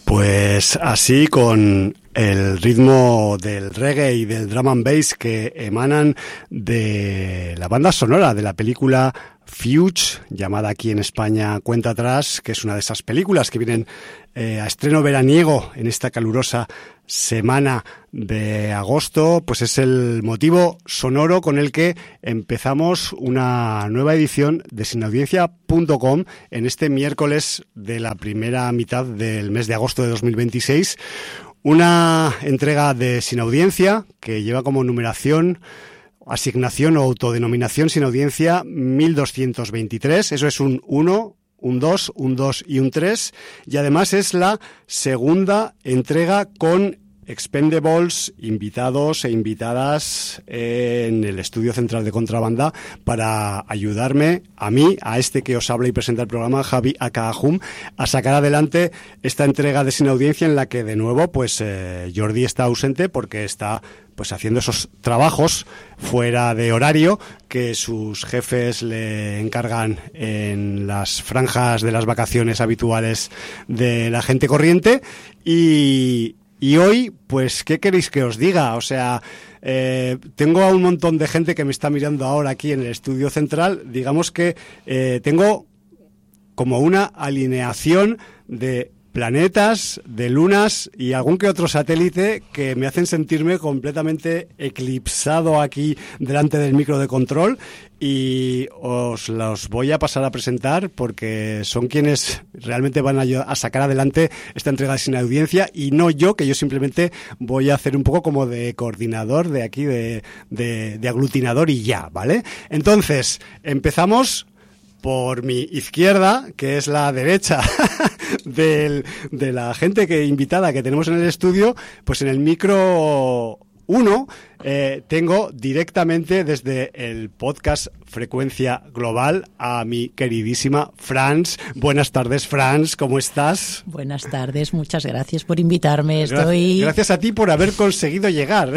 Pues así, con el ritmo del reggae y del drum and bass que emanan de la banda sonora de la película Fuge, llamada aquí en España Cuenta Atrás, que es una de esas películas que vienen a estreno veraniego en esta calurosa semana de agosto, pues es el motivo sonoro con el que empezamos una nueva edición de sinaudiencia.com en este miércoles de la primera mitad del mes de agosto de 2026. Una entrega de Sin Audiencia que lleva como numeración, asignación o autodenominación Sin Audiencia 1223. Eso es un 1, un 2, un 2 y un 3. Y además es la segunda entrega con Expendables, invitados e invitadas en el estudio central de Contrabanda para ayudarme a mí, a este que os habla y presenta el programa, Javi Akahum, a sacar adelante esta entrega de Sin Audiencia en la que de nuevo pues Jordi está ausente porque está pues haciendo esos trabajos fuera de horario que sus jefes le encargan en las franjas de las vacaciones habituales de la gente corriente. Y hoy, pues, ¿qué queréis que os diga? O sea, tengo a un montón de gente que me está mirando ahora aquí en el estudio central. Digamos que tengo como una alineación de planetas, de lunas y algún que otro satélite que me hacen sentirme completamente eclipsado aquí delante del micro de control, y os los voy a pasar a presentar porque son quienes realmente van a sacar adelante esta entrega de Sin Audiencia y no yo, que yo simplemente voy a hacer un poco como de coordinador de aquí, de aglutinador y ya, ¿vale? Entonces, empezamos por mi izquierda, que es la derecha de la gente invitada que tenemos en el estudio. Pues en el micro 1 tengo directamente desde el podcast Frecuencia Global a mi queridísima Franz. Buenas tardes, Franz, ¿cómo estás? Buenas tardes, muchas gracias por invitarme. Gracias a ti por haber conseguido llegar.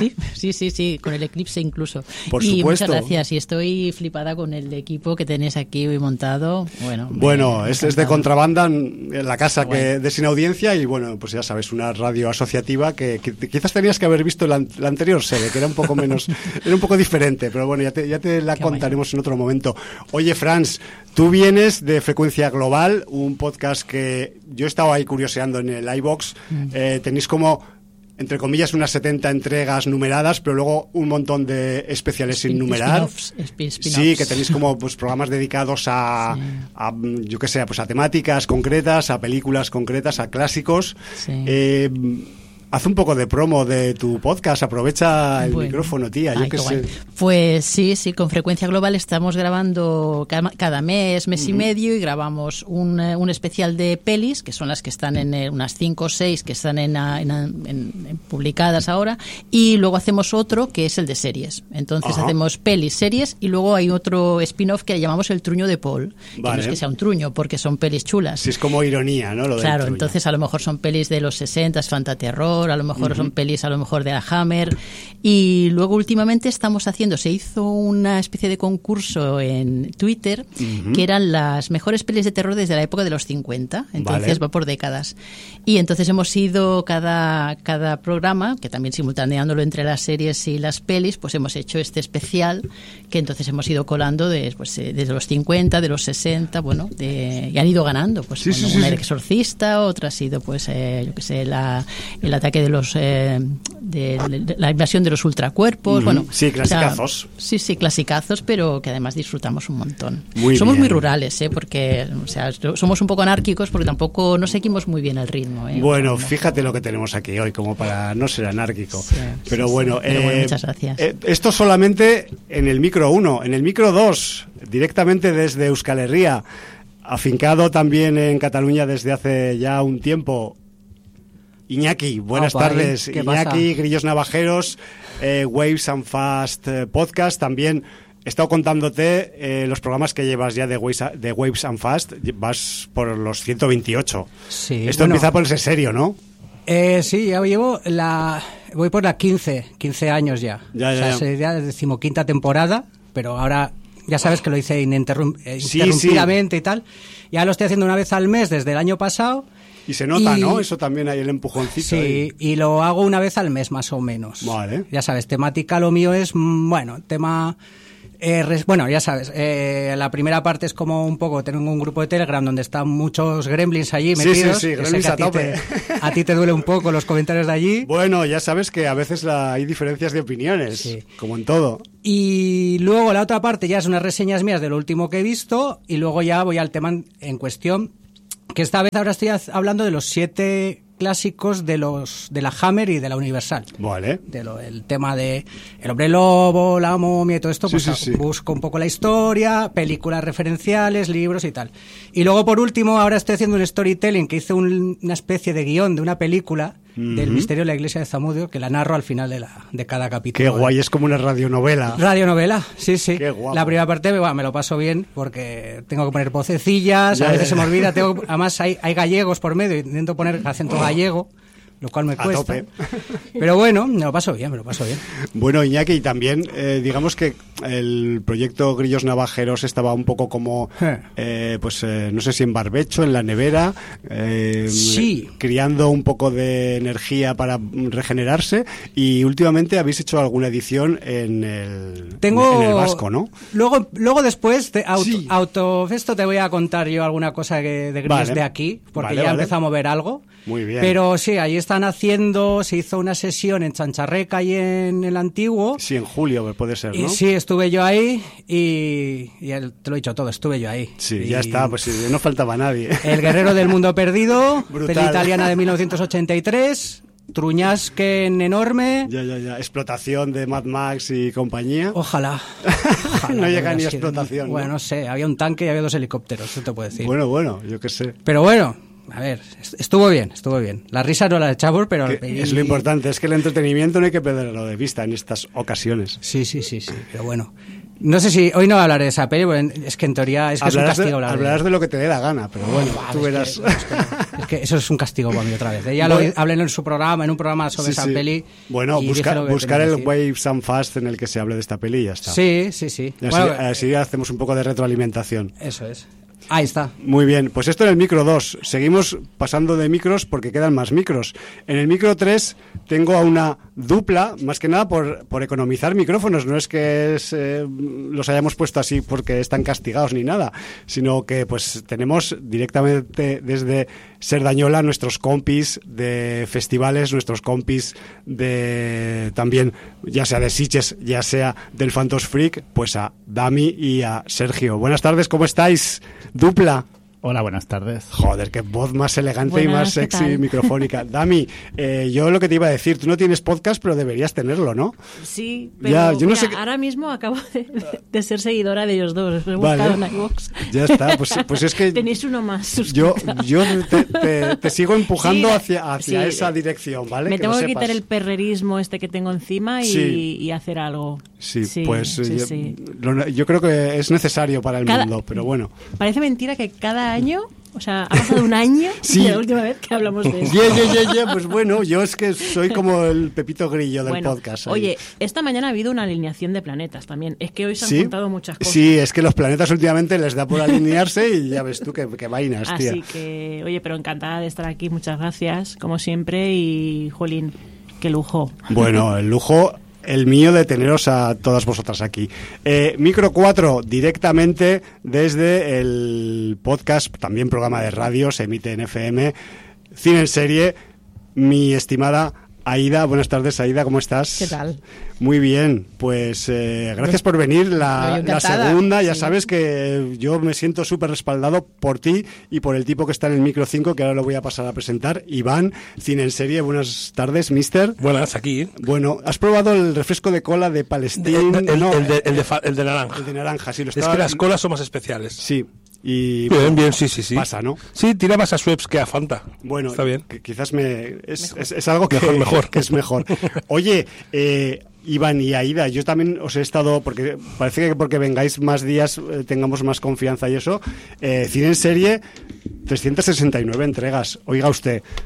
Sí, con el eclipse incluso. Por supuesto. Muchas gracias, y estoy flipada con el equipo que tenéis aquí hoy montado. Bueno, es de Contrabanda, en la casa de Sin Audiencia, y bueno, pues ya sabes, una radio asociativa que quizás tenías que haber visto la anterior serie, que era un poco menos, era un poco diferente, pero bueno, ya te la contaremos en otro momento. Oye, Franz, tú vienes de Frecuencia Global, un podcast que yo he estado ahí curioseando en el iVoox. Tenéis como, entre comillas, unas 70 entregas numeradas, pero luego un montón de especiales sin numerar. Spin-offs. Sí, que tenéis como pues programas dedicados a yo qué sé, pues a temáticas concretas, a películas concretas, a clásicos. Sí. Haz un poco de promo de tu podcast, aprovecha el micrófono, tía. Yo qué sé. Pues sí, con Frecuencia Global estamos grabando cada mes y medio, y grabamos un especial de pelis, que son las que están en unas 5 o 6 que están en publicadas ahora, y luego hacemos otro que es el de series. Entonces hacemos pelis, series, y luego hay otro spin-off que llamamos El Truño de Paul, que no es que sea un truño, porque son pelis chulas. Sí, es como ironía, ¿no? Claro, entonces a lo mejor son pelis de los 60, fantaterror, a lo mejor son pelis a lo mejor de la Hammer. Y luego últimamente se hizo una especie de concurso en Twitter que eran las mejores pelis de terror desde la época de los 50, entonces va por décadas, y entonces hemos ido cada programa, que también simultaneándolo entre las series y las pelis, pues hemos hecho este especial que entonces hemos ido colando desde los 50, de los 60, y han ido ganando, pues una El Exorcista, otra ha sido pues yo que sé, el ataque de la invasión de los ultracuerpos. Sí, clasicazos. Sí, clasicazos, pero que además disfrutamos un montón. Somos bien. muy rurales, porque somos un poco anárquicos, porque tampoco no seguimos muy bien el ritmo. Bueno, fíjate lo que tenemos aquí hoy, como para no ser anárquico. Pero bueno, muchas gracias. Esto solamente en el micro 1. En el micro 2, directamente desde Euskal Herria, afincado también en Cataluña desde hace ya un tiempo, Iñaki, buenas tardes. Iñaki, Grillos Navajeros, Waves and Fast Podcast. También he estado contándote los programas que llevas ya de Waves and Fast. Vas por los 128. Sí, Esto empieza a ponerse serio, ¿no? Sí, ya voy por la 15 años ya. Sería la 15ª temporada, pero ahora ya sabes que lo hice ininterrumpidamente y tal. Ya lo estoy haciendo una vez al mes desde el año pasado. Y se nota, ¿no? Eso también hay el empujoncito. Sí, y lo hago una vez al mes más o menos. Vale. Ya sabes, temática lo mío es, tema... bueno, ya sabes, la primera parte es como un poco, tengo un grupo de Telegram donde están muchos gremlins allí metidos. Sí, gremlins a tope. A ti te duele un poco los comentarios de allí. Bueno, ya sabes que a veces hay diferencias de opiniones, como en todo. Y luego la otra parte ya es unas reseñas mías de lo último que he visto y luego ya voy al tema en cuestión, que esta vez ahora estoy hablando de los 7 clásicos de la Hammer y de la Universal. Vale. El tema de El Hombre Lobo, La Momia y todo esto, busco un poco la historia, películas referenciales, libros y tal. Y luego, por último, ahora estoy haciendo un storytelling que hice una especie de guión de una película del misterio de la iglesia de Zamudio, que la narro al final de cada capítulo. Qué guay, es como una radionovela. Radionovela, sí. Qué guapo. La primera parte me lo paso bien porque tengo que poner vocecillas, a veces se me olvida, además hay gallegos por medio, intento poner acento gallego, lo cual me cuesta. Tope. Pero bueno, me lo paso bien. Bueno, Iñaki, y también digamos que el proyecto Grillos Navajeros estaba un poco como, no sé si en barbecho, en la nevera, criando un poco de energía para regenerarse, y últimamente habéis hecho alguna edición en el Vasco, ¿no? Luego después, Autofesto, te voy a contar yo alguna cosa de Grillos de aquí, porque ya empezó a mover algo. Muy bien. Pero sí, ahí se hizo una sesión en Chancharreca y en el Antiguo. Sí, en julio puede ser, ¿no? Sí, estuve yo ahí y te lo he dicho todo, estuve yo ahí. Sí, ya está, pues no faltaba nadie. El Guerrero del Mundo Perdido, Brutal. peli italiana de 1983... Truñasquen enorme. Ya. Explotación de Mad Max y compañía. Ojalá. No llega ni a explotación. Bueno, no sé, había un tanque y había 2 helicópteros, eso te puedo decir. Bueno, yo qué sé. Pero bueno, a ver, estuvo bien. La risa no la echamos, pero... Es lo importante, es que el entretenimiento no hay que perderlo de vista en estas ocasiones. Sí, pero bueno. No sé si... Hoy no hablaré de esa peli, porque es que en teoría es un castigo. Hablarás de lo que te dé la gana, pero bueno, tú verás. Es que eso es un castigo para mí otra vez. Ya lo hablé en un programa sobre esa peli. Bueno, buscar el Waves and Fast en el que se hable de esta peli y ya está. Sí. Así hacemos un poco de retroalimentación. Eso es. Ahí está. Muy bien, pues esto en el micro 2. Seguimos pasando de micros porque quedan más micros. En el micro 3 tengo a una dupla, más que nada por economizar micrófonos. No es que los hayamos puesto así porque están castigados ni nada, sino que pues tenemos directamente desde Cerdañola nuestros compis de festivales, nuestros compis de también, ya sea de Sitges, ya sea del Phantos Freak, pues a Dami y a Sergio. Buenas tardes, ¿cómo estáis? Dupla. Hola, buenas tardes. Joder, qué voz más elegante y más sexy microfónica. Dami, yo lo que te iba a decir, tú no tienes podcast, pero deberías tenerlo, ¿no? Sí, pero yo no sé ahora mismo acabo de ser seguidora de ellos dos. Lo he buscado en iVoox. Ya está, pues es que... Tenéis uno más. Yo te sigo empujando hacia esa dirección, ¿vale? Me tengo que quitar el perrerismo que tengo encima y hacer algo. Sí, yo creo que es necesario para el mundo, pero bueno. Parece mentira que cada año, o sea, ha pasado un año de la última vez que hablamos de esto. Pues bueno, yo es que soy como el Pepito Grillo del podcast. Oye, esta mañana ha habido una alineación de planetas también. Es que hoy se han juntado muchas cosas. Sí, es que los planetas últimamente les da por alinearse y ya ves tú qué vainas, tía. Así que, oye, pero encantada de estar aquí. Muchas gracias, como siempre. Y, jolín, qué lujo. Bueno, el lujo... el mío de teneros a todas vosotras aquí. Micro 4, directamente desde el podcast, también programa de radio, se emite en FM, Cine en Serie. Mi estimada Aida, buenas tardes, Aida, ¿cómo estás? ¿Qué tal? Muy bien, pues gracias por venir. La segunda, ya sabes que yo me siento súper respaldado por ti y por el tipo que está en el micro 5, que ahora lo voy a pasar a presentar. Iván, Cine en Serie, buenas tardes, mister. Buenas, aquí. Bueno, ¿has probado el refresco de cola de Palestín? El de naranja. El de naranja, sí. Es que las colas son más especiales. Sí. Y bien, sí. Pasa, ¿no? Sí, tira más a Schweppes que a Fanta. Bueno, está bien. Quizás es algo que mejor. Que es mejor. Oye, Iván y Aida, yo también os he estado, porque parece que porque vengáis más días tengamos más confianza y eso. Cine en Serie, 369 entregas. Oiga usted,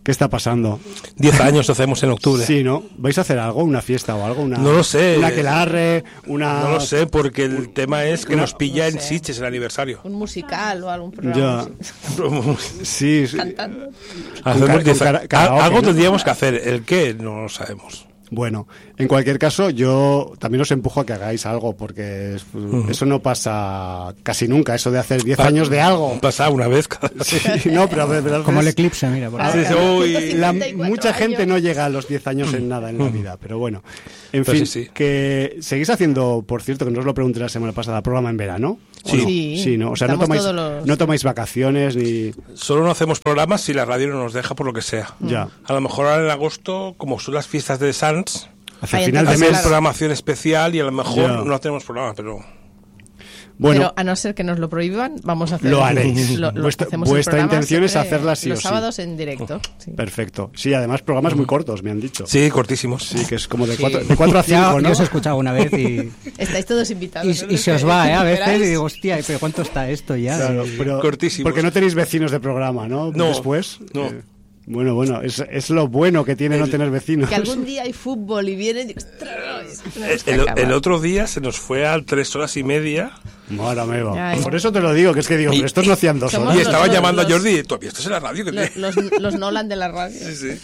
¿Qué está pasando? 10 años hacemos en octubre. Sí, ¿no? ¿Vais a hacer algo? ¿Una fiesta o algo? No lo sé. ¿Una aquelarre? No lo sé, porque el tema es que no, nos pilla no en sé. Sitges el aniversario. Un musical o algún programa. Ya. Sí, sí. Cantando. Hacemos karaoke, algo ¿no? tendríamos que hacer. ¿El qué? No lo sabemos. Bueno, en cualquier caso, yo también os empujo a que hagáis algo, porque eso no pasa casi nunca, eso de hacer 10 años de algo. Pasa una vez cada vez. Sí, no, pero a veces- Como el eclipse, mira. Por Sí, sí, Uy. mucha gente no llega a los 10 años en nada en la vida, pero bueno. En Pero fin, sí, sí. que seguís haciendo, por cierto, que no os lo pregunté la semana pasada, programa en verano. ¿O Sí. no? Sí. Sí, ¿no? O sea, no Estamos tomáis, todos los- no tomáis vacaciones ni... Solo no hacemos programas si la radio no nos deja por lo que sea. Ya. A lo mejor ahora en agosto, como son las fiestas de Sans, Hacia Ahí final de entonces, mes. hacemos programación especial y a lo mejor Ya. no hacemos programas, pero... Bueno, Pero a no ser que nos lo prohíban, vamos a hacer. Lo haréis. Vuestra Vuestra intención es hacerla sí o los sí. sábados en directo. Sí. perfecto. Sí, además programas muy cortos, me han dicho. Sí, cortísimos. Sí, que es como de Sí. 4 a 5, Ya, ¿no? Yo os he escuchado una vez y Estáis todos invitados. ¿no? y se os va, a veces, ¿Esperáis? y digo, hostia, pero ¿cuánto está esto ya? Claro, pero Cortísimos. porque no tenéis vecinos de programa, ¿no? No, Después. no. Bueno, es lo bueno que tiene no tener vecinos. Que algún día hay fútbol y vienen. y- ¡ostras! El otro día se nos fue a 3 horas y media Madre mía. Ay. Por eso te lo digo, que es que digo, pero estos no hacían 2 Somos horas. y estaba los- llamando a los- Jordi y todavía estás en la radio. Los Nolan de la radio. Sí, sí.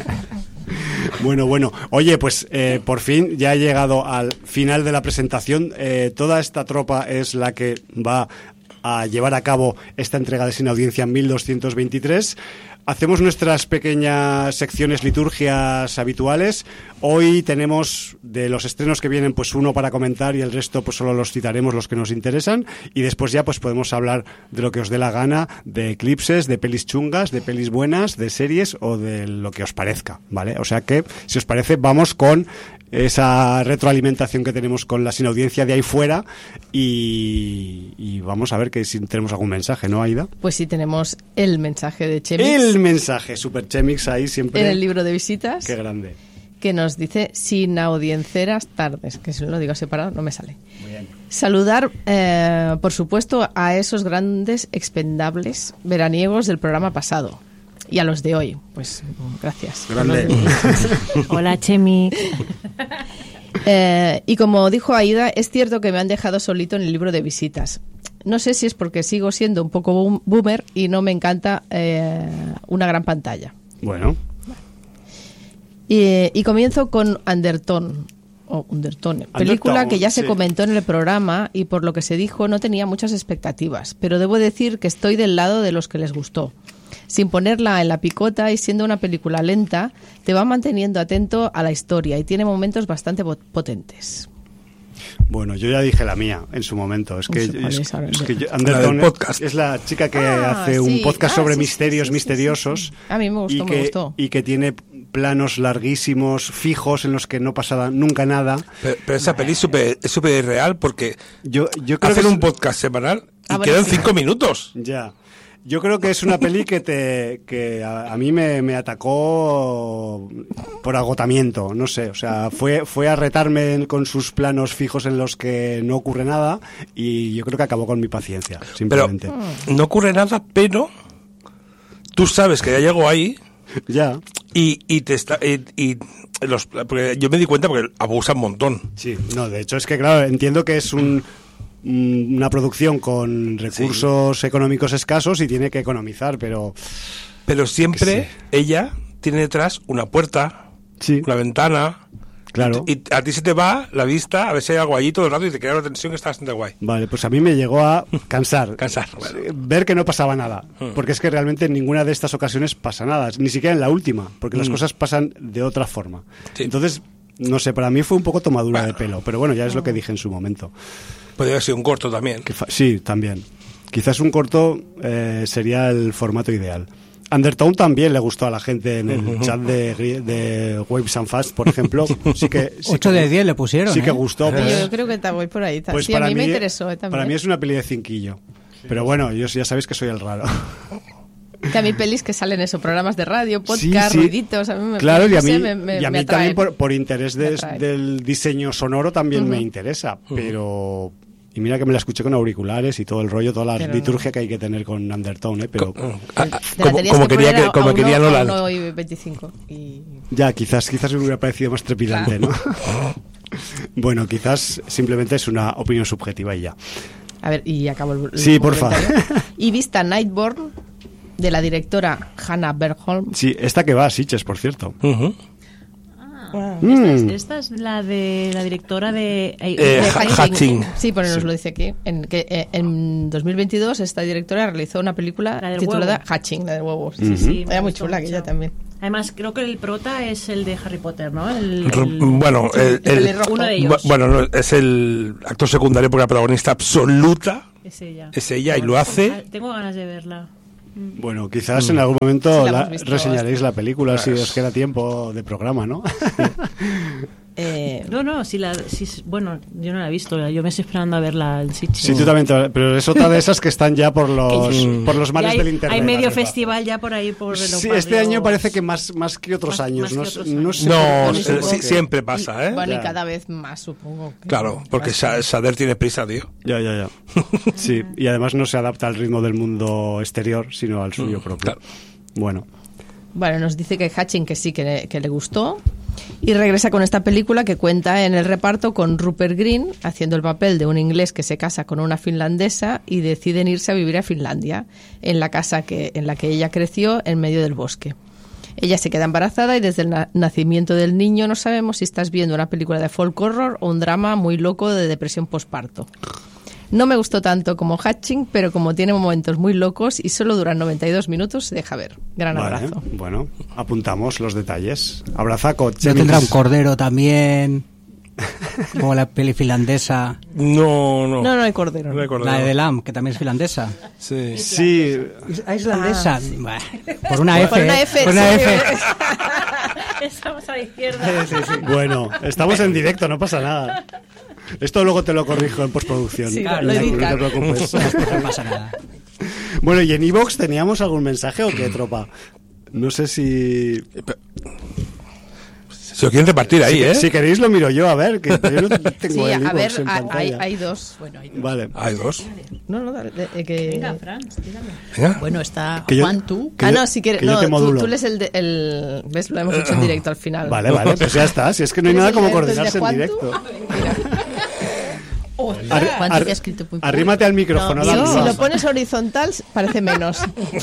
Bueno. Oye, pues por fin ya he llegado al final de la presentación. Toda esta tropa es la que va a llevar a cabo esta entrega de Sin Audiencia 1223. Hacemos nuestras pequeñas secciones liturgias habituales. Hoy tenemos de los estrenos que vienen pues uno para comentar y el resto pues solo los citaremos los que nos interesan y después ya pues podemos hablar de lo que os dé la gana, de eclipses, de pelis chungas, de pelis buenas, de series o de lo que os parezca, ¿vale? O sea que si os parece vamos con esa retroalimentación que tenemos con la Sin Audiencia de ahí fuera y vamos a ver que si tenemos algún mensaje, ¿no, Aida? Pues sí, tenemos el mensaje de Chemix El mensaje, Super Chemix ahí siempre. en el libro de visitas. Qué grande. Que nos dice sin audienceras tardes, que si lo digo separado no me sale. Saludar, por supuesto, a esos grandes expendables veraniegos del programa pasado y a los de hoy. Pues gracias. Grande. Hola, Chemi. Y como dijo Aida, es cierto que me han dejado solito en el libro de visitas. No sé si es porque sigo siendo un poco boomer y no me encanta una gran pantalla. Bueno, Y comienzo con Undertone, película que ya se sí. comentó en el programa y por lo que se dijo no tenía muchas expectativas, pero debo decir que estoy del lado de los que les gustó. Sin ponerla en la picota y siendo una película lenta, te va manteniendo atento a la historia y tiene momentos bastante potentes. bueno, yo ya dije la mía en su momento. Es que, No sé cuál es ahora. Anderton del podcast. es la chica que Ah, hace un sí. podcast Ah, sobre sí, misterios sí. misteriosos. A mí me gustó, me gustó. Y que tiene planos larguísimos, fijos, en los que no pasa nunca nada. Pero esa peli es súper irreal porque Yo creo hacen que un podcast semanal y bueno, quedan sí. 5 minutos. Ya. Yo creo que es una peli que a mí me atacó por agotamiento, no sé, o sea, fue a retarme con sus planos fijos en los que no ocurre nada y yo creo que acabó con mi paciencia, Pero simplemente. no ocurre nada, pero tú sabes que ya llegó ahí Ya, porque yo me di cuenta porque abusan un montón. sí, no, de hecho es que claro, entiendo que es una producción con recursos económicos escasos y tiene que economizar, pero Pero siempre ella tiene detrás una puerta, sí, una ventana. claro. Y a ti se te va la vista a ver si hay algo allí todo el rato y te crea una tensión que está bastante guay. Vale, pues a mí me llegó a cansar. Cansar, bueno. Ver que no pasaba nada. Porque es que realmente en ninguna de estas ocasiones pasa nada. Ni siquiera en la última. Porque las cosas pasan de otra forma. Sí. Entonces, no sé, para mí fue un poco tomadura Bueno. de pelo. Pero bueno, ya es lo que dije en su momento. Podría haber sido un corto también. Sí, también. Quizás un corto sería el formato ideal. Undertone también le gustó a la gente en el chat de Waves and Fast, por ejemplo. Sí que, 8 de 10 le pusieron. sí que ¿eh? gustó. Yo Pues, creo que voy por ahí. pues Sí, a para mí me interesó también. Para mí es una peli de cinquillo. Pero bueno, yo ya sabéis que soy el raro. Que a mí pelis que salen eso, programas de radio, podcast, Sí, sí. ruiditos, a mí me, Claro, y no a mí, sé, y a me mí atraen. también por interés Me atraen. del diseño sonoro también me interesa, pero Y mira que me la escuché con auriculares y todo el rollo, toda la liturgia que hay que tener con Undertone, pero... como quería Nolan. A 1:25. Y... Ya, quizás me hubiera parecido más trepidante, ¿no? Bueno, quizás simplemente es una opinión subjetiva y ya. A ver, y acabo el Sí, porfa. Y vista Nightborn, de la directora Hannah Bergholm. Sí, esta que va a Sitges, por cierto. Esta es la de la directora de Hatching. Sí, pero nos lo dice aquí. En 2022 esta directora realizó una película titulada huevo. Hatching, la de huevos. Sí, Era muy chula aquella también. Además, creo que el prota es el de Harry Potter, ¿no? Bueno, uno de ellos. Bueno, no, es el actor secundario porque la protagonista absoluta Es ella y lo hace. Tengo ganas de verla. Bueno, quizás en algún momento Sí, la hemos visto reseñaréis la película si os queda tiempo de programa, ¿no? No, bueno, yo no la he visto, yo me estoy esperando a verla en Sitges. Sí, tú también, pero es otra de esas que están ya por los mares del internet. Hay medio arriba. festival ya por ahí por Sí, este año parece que más que otros años. más que otros No años. sé No, por qué, supongo que- siempre pasa, ¿eh? Bueno, y Ya. cada vez más, supongo. Claro, porque Sader tiene prisa, tío. Ya. Sí, y además no se adapta al ritmo del mundo exterior, sino al suyo propio. claro. Bueno, Bueno, nos dice que Hatching que sí, que le gustó. Y regresa con esta película que cuenta en el reparto con Rupert Grint haciendo el papel de un inglés que se casa con una finlandesa y deciden irse a vivir a Finlandia, en la casa en la que ella creció en medio del bosque. Ella se queda embarazada y desde el nacimiento del niño no sabemos si estás viendo una película de folk horror o un drama muy loco de depresión posparto. No me gustó tanto como Hatching, pero como tiene momentos muy locos y solo duran 92 minutos, se deja ver. Gran vale, abrazo. bueno, apuntamos los detalles. Abrazaco, Ya Chemix. tendrá un cordero también, como la peli finlandesa. No. No hay cordero. No hay cordero. La de The Lamb, que también es finlandesa. Sí. Sí, ¿Es islandesa? Bah, por una F. Por una F, Por una sí. F. Estamos a la izquierda. bueno, estamos en directo, no pasa nada. Esto luego te lo corrijo en postproducción. Sí, claro, lo no te editan. preocupes. No pasa nada. Bueno, ¿y en iVoox teníamos algún mensaje o qué, tropa? No sé si... Se lo quieren repartir ahí, ¿eh? Si queréis lo miro yo, a ver, que yo no tengo Sí, el a ver, iVoox en pantalla. hay dos. Bueno, hay dos. Vale. Hay dos. No, dale, que... Venga, Franz, tírame. Venga. Bueno, está Que yo- Juan, tú. que yo- no, si quieres, que yo no, te modulo. tú lees el... ¿Ves? Lo hemos hecho en directo al final. Vale, pues ya está. Si es que no hay nada como coordinarse en directo. Juan, tú te has escrito muy Arrímate al micrófono. Si, dale. si lo pones horizontal, parece menos.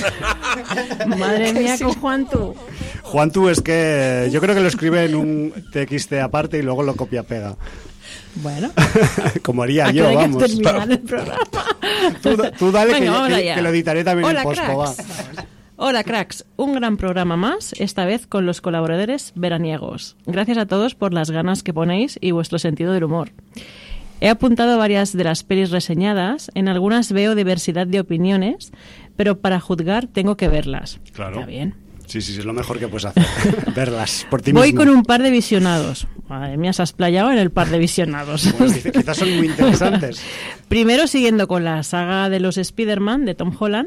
Madre mía, con Juan tú. Juan, tú es que yo creo que lo escribe en un TXT aparte y luego lo copia-pega. Bueno. Como haría ¿A qué yo, hora hay que vamos. terminar el programa? Tú dale Venga, vamos que allá. lo editaré también Hola, en pospo, va. cracks. Hola, cracks. Un gran programa más, esta vez con los colaboradores veraniegos. Gracias a todos por las ganas que ponéis y vuestro sentido del humor. He apuntado varias de las pelis reseñadas, en algunas veo diversidad de opiniones, pero para juzgar tengo que verlas. Claro. Está bien. Sí, es lo mejor que puedes hacer. Verlas por ti Voy mismo. con un par de visionados. Madre mía, se has playado en el par de visionados. Bueno, quizás son muy interesantes. Primero, siguiendo con la saga de los Spider-Man de Tom Holland,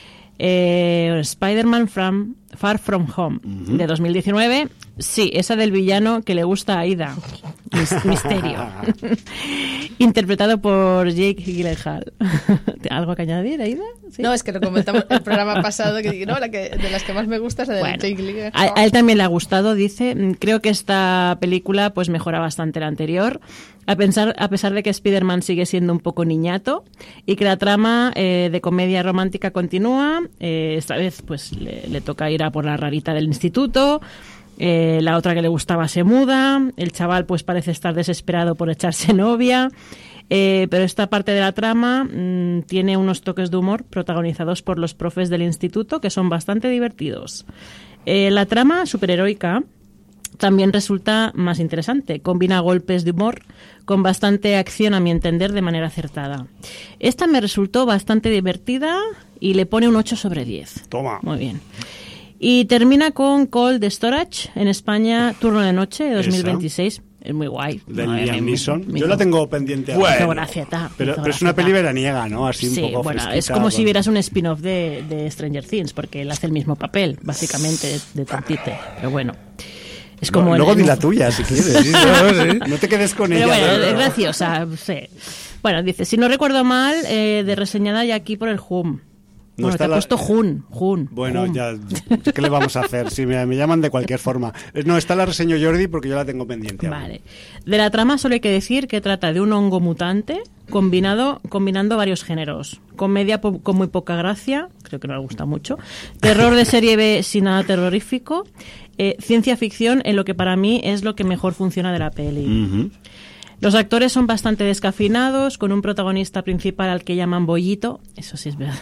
Spider-Man Far From Home de 2019. Sí, esa del villano que le gusta a Aida. Misterio. Interpretado por Jake Gyllenhaal. ¿Algo que añadir, Aida? ¿Sí? No, es que lo comentamos en el programa pasado, que no, de las que más me gusta es la de Bueno, Jake Gyllenhaal. a él también le ha gustado, dice. Creo que esta película pues mejora bastante la anterior, a pesar de que Spider-Man sigue siendo un poco niñato y que la trama de comedia romántica continúa. Esta vez pues le toca ir a por la rarita del instituto. La otra que le gustaba se muda. El chaval pues parece estar desesperado por echarse novia. Pero esta parte de la trama tiene unos toques de humor protagonizados por los profes del instituto que son bastante divertidos. La trama superheroica también resulta más interesante. Combina golpes de humor con bastante acción, a mi entender, de manera acertada. Esta me resultó bastante divertida y le pone un 8 sobre 10. Toma. Muy bien. Y termina con Cold Storage, en España, Turno de Noche, de 2026. Es muy guay. De Madre Liam mía, Neeson. me Yo la tengo pendiente ahora. Bueno. hizo gracia, Pero es una peli veraniega, ¿no? Así un Sí, poco bueno, fresquita, es como si con- vieras un spin-off de Stranger Things, porque él hace el mismo papel, básicamente, de tontite. Pero bueno, es como... Luego el- di la tuya, si quieres. No te quedes con Pero ella. bueno, ¿no? es graciosa, sí. Bueno, dice, si no recuerdo mal, de reseñada ya aquí por el Hum. No Bueno, te ha puesto Jun. Bueno, Jun. ya, ¿qué le vamos a hacer? Si me llaman de cualquier forma. No, está la reseño Jordi porque yo la tengo pendiente. Vale. De la trama solo hay que decir que trata de un hongo mutante combinando varios géneros. Comedia con muy poca gracia, creo que no le gusta mucho. Terror de serie B sin nada terrorífico. Ciencia ficción en lo que para mí es lo que mejor funciona de la peli. Uh-huh. Los actores son bastante descafinados, con un protagonista principal al que llaman Bollito. Eso sí es verdad.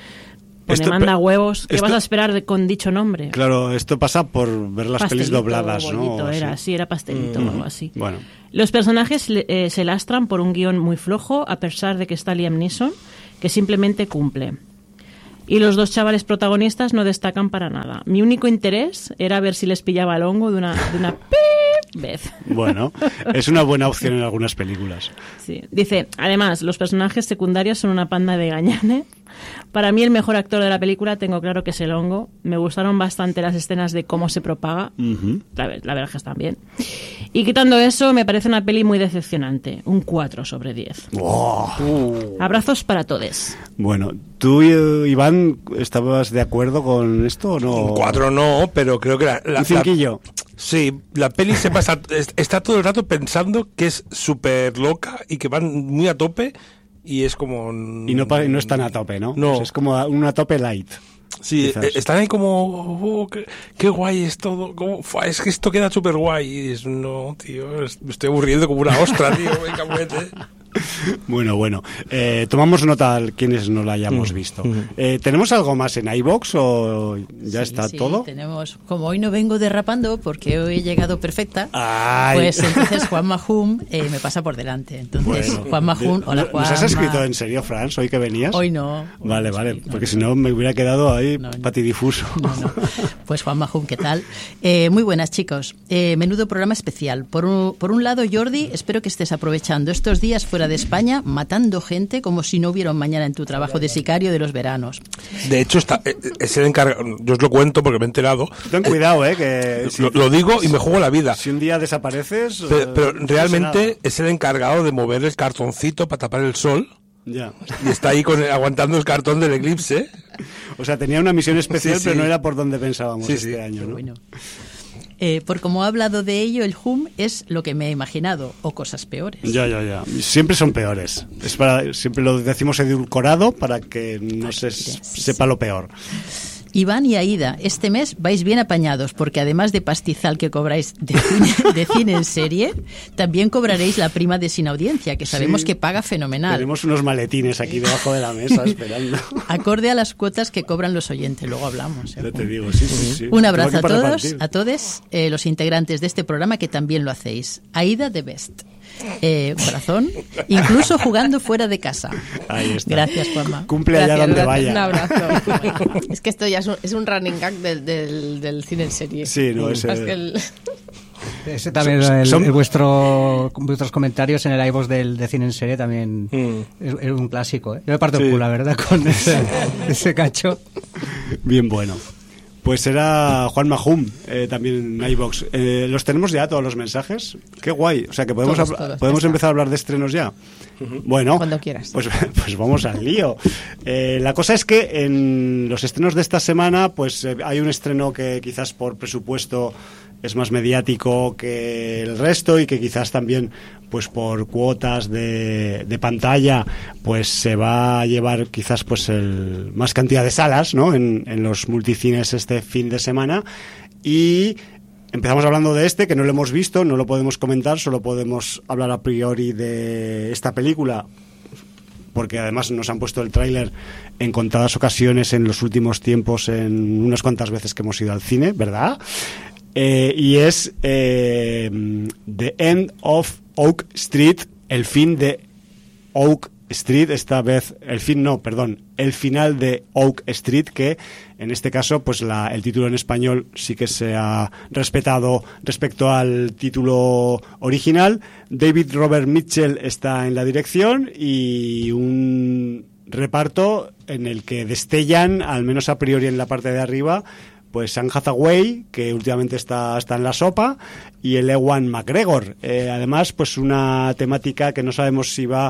Manda huevos. ¿Qué vas a esperar con dicho nombre? Claro, esto pasa por ver las pelis dobladas, Bollito, ¿no? Era pastelito o algo así. Bueno. Los personajes se lastran por un guión muy flojo, a pesar de que está Liam Neeson, que simplemente cumple. Y los dos chavales protagonistas no destacan para nada. Mi único interés era ver si les pillaba el hongo de una vez. Bueno, es una buena opción en algunas películas. Sí. Dice, además, los personajes secundarios son una panda de gañanes. Para mí el mejor actor de la película tengo claro que es el hongo. Me gustaron bastante las escenas de cómo se propaga. Uh-huh. La verdad es que están bien. Y quitando eso, me parece una peli muy decepcionante. Un 4/10. Oh. Abrazos para todos. Bueno, ¿tú, Iván, estabas de acuerdo con esto o no? Un 4 no, pero creo que ¿Un cinquillo? Sí, la peli se pasa, está todo el rato pensando que es súper loca y que van muy a tope y es como... Y no están a tope, ¿no? No. Pues es como una tope light. Sí, quizás. Están ahí como... qué guay es todo. Es que esto queda súper guay. Y dices, no, tío, me estoy aburriendo como una ostra, tío. Venga, muévete. Bueno. Tomamos nota quienes no la hayamos visto. ¿Tenemos algo más en iVoox o ya está todo? Tenemos. Como hoy no vengo derrapando porque hoy he llegado perfecta, ¡ay! pues entonces Juan Mahum me pasa por delante. Entonces, Bueno, Juan Mahum, hola Juan. ¿Nos has escrito en serio, Franz, hoy que venías? Hoy no. Vale, Sí, porque si no me hubiera quedado ahí No. patidifuso. No. Pues Juan Mahum, ¿qué tal? Muy buenas, chicos. Menudo programa especial. Por un lado, Jordi, espero que estés aprovechando estos días fuera de España, matando gente como si no hubiera un mañana en tu trabajo de sicario de los veranos. De hecho, es el encargado. Yo os lo cuento porque me he enterado. Ten cuidado, que Lo digo y me juego la vida. Si un día desapareces... Pero no realmente pasa es el encargado de mover el cartoncito para tapar el sol. nada. Ya. Y está ahí aguantando el cartón del eclipse. O sea, tenía una misión especial, Sí. pero no era por donde pensábamos Sí, este sí. año, ¿no? Bueno. Por como ha hablado de ello, el Hum es lo que me he imaginado, o cosas peores. Ya. Siempre son peores. Siempre lo decimos edulcorado para que no se sepa lo peor. Iván y Aida, este mes vais bien apañados porque además de pastizal que cobráis de cine en serie, también cobraréis la prima de sin audiencia, que sabemos Sí. que paga fenomenal. Tenemos unos maletines aquí debajo de la mesa esperando. Acorde a las cuotas que cobran los oyentes, luego hablamos. Ya te digo, sí. Un abrazo Tengo a aquí para todos, repartir. a todos los integrantes de este programa que también lo hacéis. Aida the best. Corazón, incluso jugando fuera de casa. Ahí está. Gracias, Juanma. Cumple allá Gracias, donde gracias. vaya. Un abrazo. Es que esto ya es un running gag del cine en serie. Sí, no, ese- Más que Ese también, vuestros comentarios en el iVoox de cine en serie también es un clásico. Yo me parto el Sí. culo, la verdad, con ese cacho. Bien bueno. Pues era Juan Mahum, también en iVoox. ¿Los tenemos ya todos los mensajes? Qué guay. O sea, que podemos, Todos, podemos ya empezar a hablar de estrenos ya. Bueno, Cuando quieras. Pues vamos al lío. La cosa es que en los estrenos de esta semana, pues hay un estreno que quizás por presupuesto es más mediático que el resto y que quizás también pues por cuotas de pantalla pues se va a llevar quizás pues más cantidad de salas, ¿no? en los multicines este fin de semana. Y empezamos hablando de que no lo hemos visto, no lo podemos comentar, solo podemos hablar a priori de esta película porque además nos han puesto el tráiler en contadas ocasiones en los últimos tiempos, en unas cuantas veces que hemos ido al cine, ¿verdad? Y es The End of Oak Street, el fin de Oak Street, esta vez, el final de Oak Street, que en este caso pues el título en español sí que se ha respetado respecto al título original. David Robert Mitchell está en la dirección y un reparto en el que destellan, al menos a priori en la parte de arriba, pues Anne Hathaway, que últimamente está en la sopa, y el Ewan McGregor. Además, pues una temática que no sabemos si va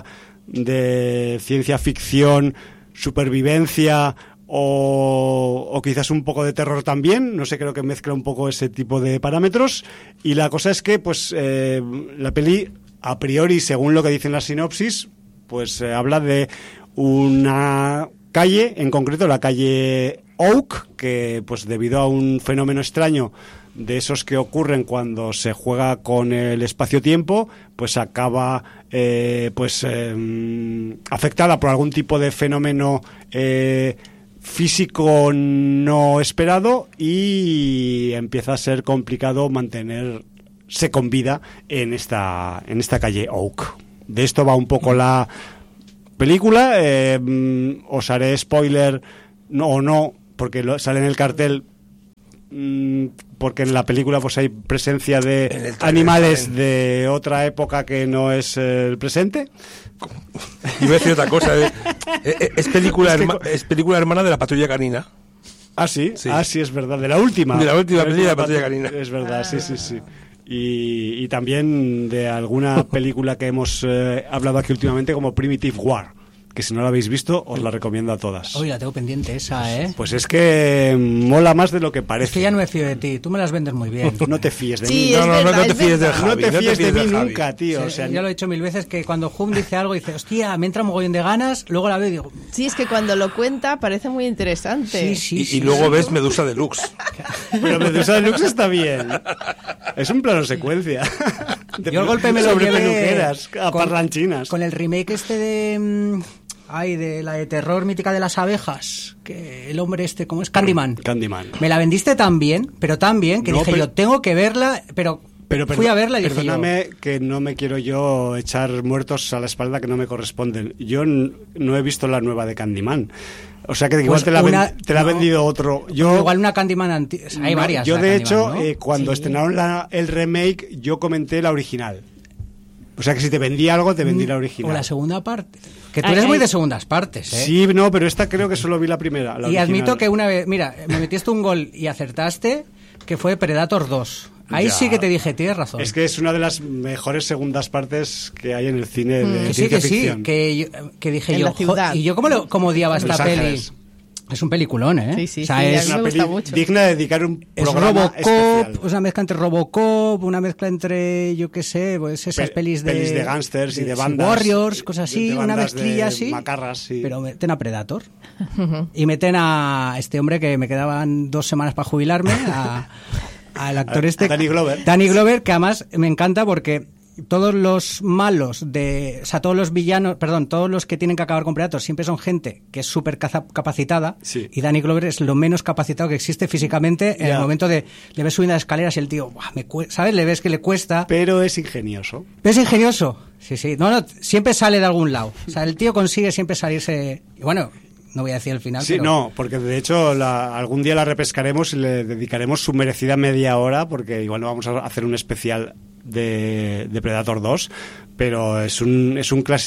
de ciencia ficción, supervivencia o quizás un poco de terror también. No sé, creo que mezcla un poco ese tipo de parámetros. Y la cosa es que pues la peli, a priori, según lo que dicen las sinopsis, pues habla de una calle, en concreto la calle Oak, que pues debido a un fenómeno extraño de esos que ocurren cuando se juega con el espacio-tiempo, pues acaba afectada por algún tipo de fenómeno físico no esperado, y empieza a ser complicado mantenerse con vida en esta calle Oak. De esto va un poco la película. Os haré spoiler o no, porque sale en el cartel, porque en la película pues hay presencia de animales de otra época que no es el presente. Y voy a decir otra cosa. Es película hermana de La Patrulla Canina. Ah, sí, sí, es verdad, de la última película de La Patrulla Canina. Es verdad, sí. Y también de alguna película que hemos hablado aquí últimamente, como Primitive War, que si no la habéis visto os la recomiendo a todas. Hoy la tengo pendiente esa, ¿eh? Pues es que mola más de lo que parece. Es que ya no me fío de ti, tú me las vendes muy bien. No te fíes de Sí, mí. No te fíes de Javi. No te fíes de mí Javi. nunca, tío. Sí, O sea, ya lo he dicho 1000 veces, que cuando Hum dice algo dice, hostia, me entra un mogollón de ganas, luego la veo y digo, Sí, es que cuando lo cuenta parece muy interesante. Y luego ves Medusa Deluxe. pero Medusa Deluxe está bien. Es un plano secuencia. Yo el golpe me lo sobre llevé peluqueras, a con- parlanchinas. con el remake este de de la de terror mítica de las abejas, que el hombre este, ¿cómo es? Candyman. Candyman. Me la vendiste tan bien, pero tan bien, que No, dije pero- yo, tengo que verla, pero fui a verla y dije yo, perdóname que no me quiero yo echar muertos a la espalda que no me corresponden. Yo no he visto la nueva de Candyman. O sea que igual Pues te la ha no, vendido otro. Yo, igual una Candyman antigua, hay no, varias. Yo la de Candyman, hecho, ¿no? cuando Sí. estrenaron el remake, yo comenté la original. O sea que si te vendí algo, te vendí la original. O la segunda parte. Que tú eres muy de segundas partes, ¿eh? Sí, no, pero esta creo que solo vi la primera. La Y original. admito que una vez, mira, me metiste un gol y acertaste, que fue Predator 2. Ahí Ya. sí que te dije, tienes razón. Es que es una de las mejores segundas partes que hay en el cine de Que sí, ciencia que sí, ficción. que dije En yo, la ciudad. y yo cómo odiaba esta Los peli. Ángeles. Es un peliculón, ¿eh? Sí, sí, o sea, sí, a es mí una me peli gusta mucho. digna de dedicar un Es programa Robocop, especial. una mezcla entre Robocop, una mezcla entre, yo qué sé, pues esas pelis de gángsters y de sí, bandas. Warriors, cosas así, de una bandas mezclilla de así. macarras, sí. Pero meten a Predator. Y meten a este hombre que me quedaban 2 semanas para jubilarme, al actor A Danny Glover. Danny Glover, que además me encanta porque todos los malos o sea, todos los villanos, perdón, todos los que tienen que acabar con Predator siempre son gente que es súper capacitada, Sí. y Danny Glover es lo menos capacitado que existe físicamente. En Ya. el momento le ves subiendo las escaleras y el tío, ¡buah! ¿Sabes? Le ves que le cuesta. Pero es ingenioso. Pero es ingenioso. Sí. No, siempre sale de algún lado. O sea, el tío consigue siempre salirse. Y bueno, no voy a decir el final. Sí, pero... no, porque de hecho algún día la repescaremos y le dedicaremos su merecida media hora, porque igual no vamos a hacer un especial de Predator 2, pero es un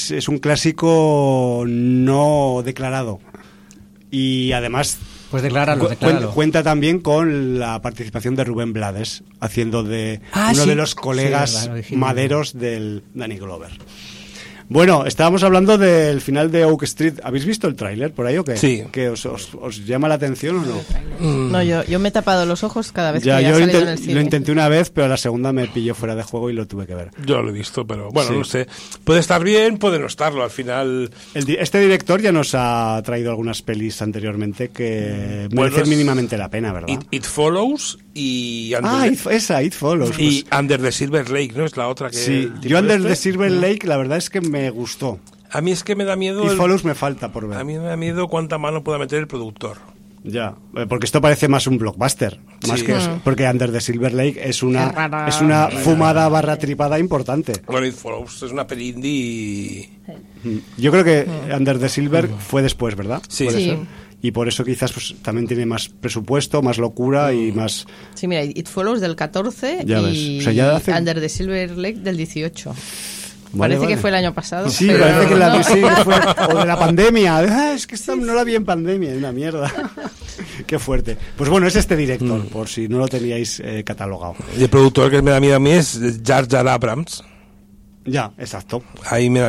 clásico no declarado. Y además Pues decláralo. cuenta también con la participación de Rubén Blades, haciendo de uno sí. de los colegas Sí, verdad, lo dijimos. maderos del Danny Glover. Bueno, estábamos hablando del final de Oak Street. ¿Habéis visto el tráiler por ahí o qué? Sí. ¿Que os llama la atención o no? No, yo me he tapado los ojos cada vez Ya, que ha yo salido en el cine. lo intenté una vez, pero la segunda me pilló fuera de juego y lo tuve que ver. Yo lo he visto, pero bueno, Sí. no sé. Puede estar bien, puede no estarlo. Al final, Este director ya nos ha traído algunas pelis anteriormente que Bueno, merecen es- mínimamente la pena, ¿verdad? It Follows y It Follows. y Pues, Under the Silver Lake, ¿no? Es la otra que... sí, el tipo yo Under este. the Silver Lake la verdad es que me gustó. A mí es que me da miedo... It Follows me falta por ver. A mí me da miedo cuánta mano pueda meter el productor. Ya, porque esto parece más un blockbuster, más Sí. que eso, porque Under the Silver Lake es una Es rara. fumada barra tripada importante. Bueno, It Follows es una peli indie... Yo creo que Under the Silver fue después, ¿verdad? Sí. Puede Sí. ser. Y por eso quizás pues, también tiene más presupuesto, más locura y más... Sí, mira, It Follows del 14 Ya ves. y O sea, ya hace- Under the Silver Lake del 18. Vale, Parece vale. que fue el año pasado. Sí, pero parece que no. sí, que fue, o de la pandemia. Es que esta no la vi en pandemia, es una mierda. Qué fuerte. Pues bueno, es este director, por si no lo teníais catalogado. Y el productor que me da miedo a mí es Jar Jar Abrams. Ya, exacto. Ahí me da miedo.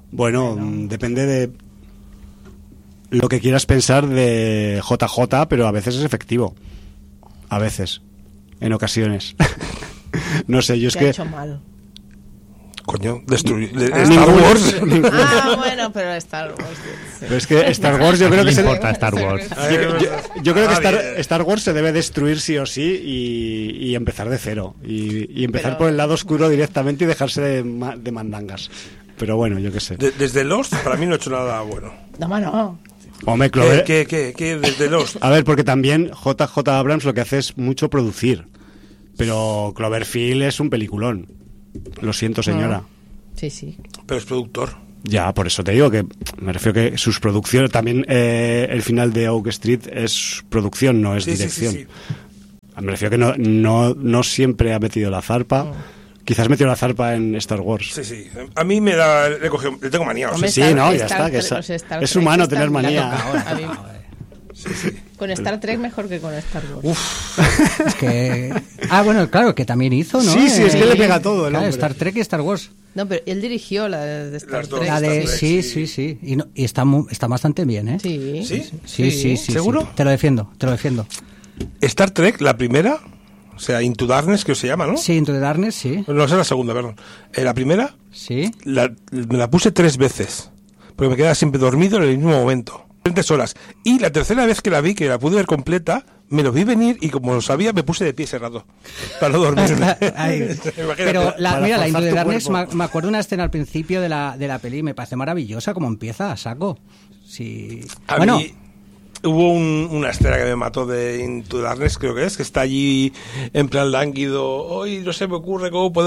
Bueno, depende de lo que quieras pensar de JJ, pero a veces es efectivo. A veces. En ocasiones. No sé, yo es que... ha hecho mal? Coño, destruir Star Wars. Bueno, pero Star Wars. Sí. Pero es que Star Wars yo creo que no importa Star Wars. Yo creo que Star Wars se debe destruir sí o sí y empezar de cero. Y empezar por el lado oscuro directamente y dejarse de mandangas. Pero bueno, yo qué sé. Desde Lost, para mí no he hecho nada bueno. No. Hombre, Clover... ¿Qué desde Lost? A ver, porque también JJ Abrams lo que hace es mucho producir. Pero Cloverfield es un peliculón. Lo siento, señora. Sí. Pero es productor. Ya, por eso te digo que me refiero que sus producciones, también el final de Oak Street es producción, no es dirección. Sí. Me refiero que no siempre ha metido la zarpa. Quizás metió la zarpa en Star Wars. Sí. A mí me da... Le tengo manía. Hombre, Sí, no, ya está. Que es humano tener manía. Sí. Con Star Trek mejor que con Star Wars. Es que... bueno, claro, que también hizo, ¿no? Sí, es que le pega todo el hombre. Star Trek y Star Wars. No, pero él dirigió la de Star Las dos. Trek. La de... Star Trek, Sí. Y está bastante bien, ¿eh? Sí. Sí. ¿Seguro? Te lo defiendo. Star Trek, la primera, o sea, Into Darkness, que se llama, ¿no? Sí, Into the Darkness, sí. No, esa es la segunda, perdón. La primera, Sí. me la puse 3 veces, porque me quedaba siempre dormido en el mismo momento. 3 horas. Y la tercera vez que la vi, que la pude ver completa, me lo vi venir y como lo sabía, me puse de pie ese rato para no dormirme. Pero la Into the Darkness, cuerpo. me acuerdo una escena al principio de la peli, me parece maravillosa como empieza, a saco. Sí. A mí hubo una escena que me mató de Into Darkness, creo que está allí en plan lánguido. Hoy no se me ocurre cómo poder